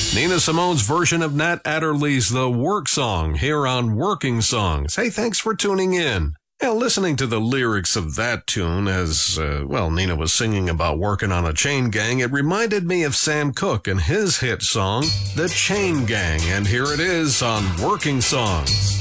Nina Simone's version of Nat Adderley's The Work Song here on Working Songs. Hey, thanks for tuning in. Now, listening to the lyrics of that tune as, Nina was singing about working on a chain gang, it reminded me of Sam Cooke and his hit song, The Chain Gang, and here it is on Working Songs.